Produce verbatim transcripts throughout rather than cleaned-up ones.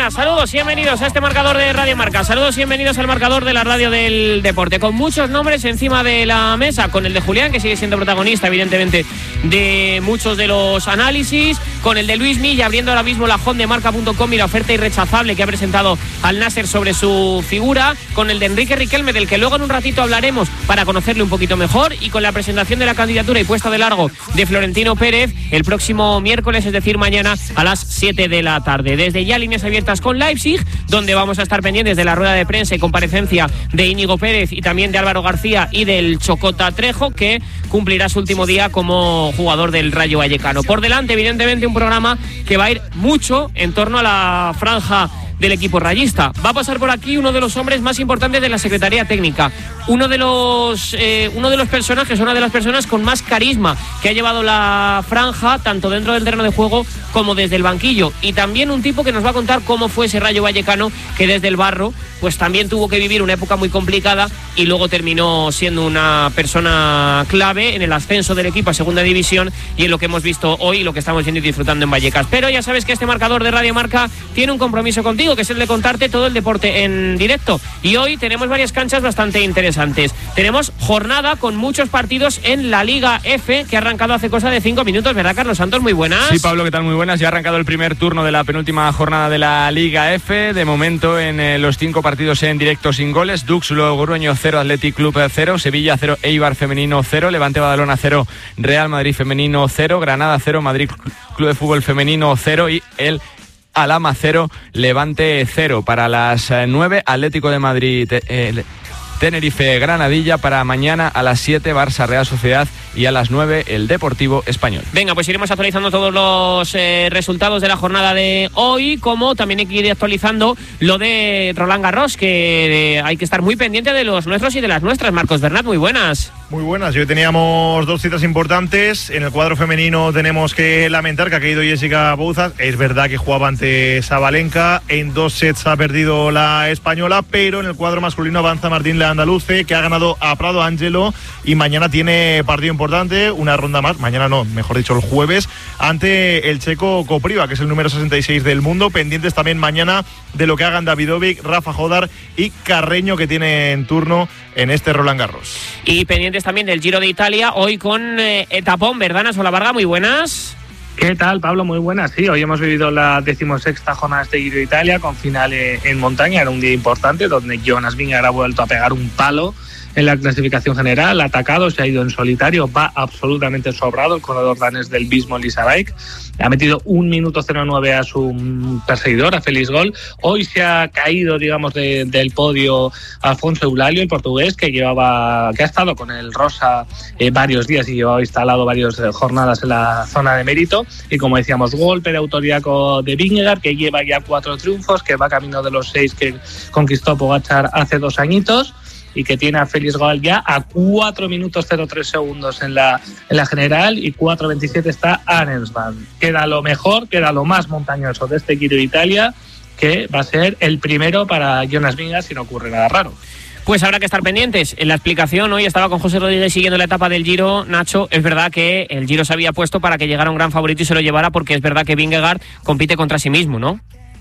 buenas, saludos y bienvenidos a este marcador de Radio Marca. Saludos y bienvenidos al marcador de la radio del deporte. Con muchos nombres encima de la mesa, con el de Julián, que sigue siendo protagonista, evidentemente, de muchos de los análisis. Con el de Luis Milla, abriendo ahora mismo la home de marca punto com y la oferta irrechazable que ha presentado al Nasser sobre su figura. Con el de Enrique Riquelme, del que luego en un ratito hablaremos para conocerle un poquito mejor. Y con la presentación de la candidatura y puesta de largo de Florentino Pérez el próximo miércoles, es decir, mañana a las siete de la tarde. Desde ya líneas abiertas con Leipzig, donde vamos a estar pendientes de la rueda de prensa y comparecencia de Íñigo Pérez y también de Álvaro García y del Chocota Trejo, que cumplirá su último día como jugador del Rayo Vallecano. Por delante, evidentemente, un programa que va a ir mucho en torno a la franja del equipo rayista. Va a pasar por aquí uno de los hombres más importantes de la Secretaría Técnica, uno de los eh, uno de los personajes, una de las personas con más carisma que ha llevado la franja, tanto dentro del terreno de juego como desde el banquillo, y también un tipo que nos va a contar cómo fue ese Rayo Vallecano, que desde el barro pues también tuvo que vivir una época muy complicada y luego terminó siendo una persona clave en el ascenso del equipo a segunda división y en lo que hemos visto hoy y lo que estamos viendo y disfrutando en Vallecas. Pero ya sabes que este marcador de Radio Marca tiene un compromiso contigo, que es el de contarte todo el deporte en directo, y hoy tenemos varias canchas bastante interesantes. Tenemos jornada con muchos partidos en la Liga F, que ha arrancado hace cosa de cinco minutos, ¿verdad, Carlos Santos? Muy buenas. Sí, Pablo, ¿qué tal? Muy buenas. Ya ha arrancado el primer turno de la penúltima jornada de la Liga F. De momento, en eh, los cinco partidos en directo sin goles: Dux Logroño cero, Athletic Club cero, Sevilla cero, Eibar Femenino cero, Levante Badalona cero, Real Madrid Femenino cero, Granada cero, Madrid Club de Fútbol Femenino cero y el Alhama cero, Levante cero. Para las nueve, Atlético de Madrid, eh, Tenerife Granadilla. Para mañana a las siete, Barça Real Sociedad, y a las nueve el Deportivo Español. Venga, pues iremos actualizando todos los eh, resultados de la jornada de hoy, como también hay que ir actualizando lo de Roland Garros, que eh, hay que estar muy pendiente de los nuestros y de las nuestras. Marcos Bernat, muy buenas. Muy buenas, hoy teníamos dos citas importantes. En el cuadro femenino tenemos que lamentar que ha caído Jessica Bouzas. Es verdad que jugaba ante Sabalenka, en dos sets ha perdido la española, pero en el cuadro masculino avanza Martín la andaluce, que ha ganado a Prado Angelo, y mañana tiene partido importante, una ronda más, mañana no, mejor dicho el jueves, ante el checo Kopriva, que es el número sesenta y seis del mundo. Pendientes también mañana de lo que hagan Davidovic, Rafa Jodar y Carreño, que tiene en turno en este Roland Garros. Y pendientes también del Giro de Italia, hoy con eh, etapón, ¿verdad, Naso Varga? Muy buenas. ¿Qué tal, Pablo? Muy buenas. Sí, hoy hemos vivido la decimosexta jornada de este Giro de Italia con final en montaña. Era un día importante donde Jonas Vingegaard ha vuelto a pegar un palo en la clasificación general, ha atacado, se ha ido en solitario, va absolutamente sobrado el corredor danés del Visma Lease. Ha metido un minuto cero nueve a su perseguidor, a Félix Gol. Hoy se ha caído, digamos, de, del podio Alfonso Eulalio, el portugués, que llevaba, que ha estado con el Rosa eh, varios días y llevaba instalado varias eh, jornadas en la zona de mérito. Y como decíamos, golpe de autoridad de Vingegaard, que lleva ya cuatro triunfos, que va camino de los seis que conquistó Pogačar hace dos añitos, y que tiene a Félix Gol ya a cuatro minutos cero tres segundos en la, en la general, y cuatro veintisiete está Arensman. Queda lo mejor, queda lo más montañoso de este Giro de Italia, que va a ser el primero para Jonas Vingegaard si no ocurre nada raro. Pues habrá que estar pendientes. En la explicación hoy estaba con José Rodríguez siguiendo la etapa del Giro. Nacho, es verdad que el Giro se había puesto para que llegara un gran favorito y se lo llevara, porque es verdad que Vingegaard compite contra sí mismo, ¿no?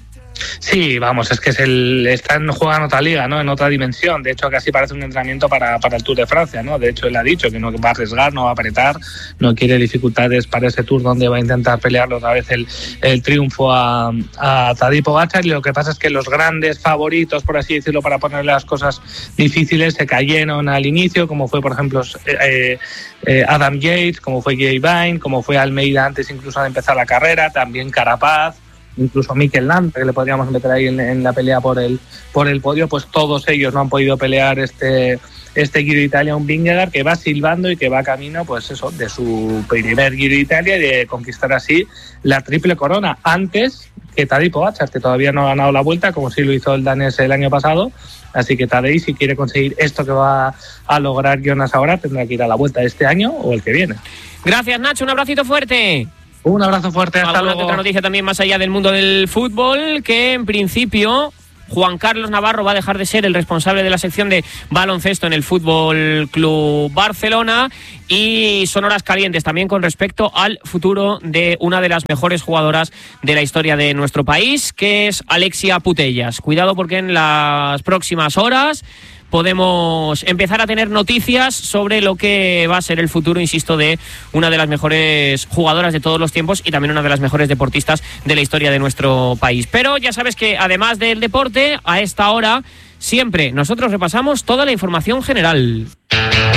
Sí, vamos, es que es el, está en, juega en otra liga, ¿no? En otra dimensión. De hecho, casi parece un entrenamiento para, para el Tour de Francia, ¿no? De hecho, él ha dicho que no va a arriesgar, no va a apretar, no quiere dificultades para ese Tour donde va a intentar pelearlo otra vez el, el triunfo a, a Tadej Pogačar. Y lo que pasa es que los grandes favoritos, por así decirlo, para ponerle las cosas difíciles, se cayeron al inicio, como fue, por ejemplo, eh, eh, Adam Yates, como fue Jay Vine, como fue Almeida antes incluso de empezar la carrera, también Carapaz, incluso Mikel Landa, que le podríamos meter ahí en, en la pelea por el por el podio. Pues todos ellos no han podido pelear este este Giro de Italia. Un Vingegaard que va silbando y que va camino, pues eso, de su primer Giro de Italia y de conquistar así la triple corona, antes que Tadej Pogačar, que todavía no ha ganado la Vuelta, como sí lo hizo el danés el año pasado. Así que Tadej, si quiere conseguir esto que va a lograr Jonas ahora, tendrá que ir a la Vuelta este año o el que viene. Gracias, Nacho, un abracito fuerte. Un abrazo fuerte, hasta luego. Otra noticia también más allá del mundo del fútbol, que en principio Juan Carlos Navarro va a dejar de ser el responsable de la sección de baloncesto en el Fútbol Club Barcelona. Y son horas calientes también con respecto al futuro de una de las mejores jugadoras de la historia de nuestro país, que es Alexia Putellas. Cuidado, porque en las próximas horas podemos empezar a tener noticias sobre lo que va a ser el futuro, insisto, de una de las mejores jugadoras de todos los tiempos y también una de las mejores deportistas de la historia de nuestro país. Pero ya sabes que además del deporte, a esta hora siempre nosotros repasamos toda la información general.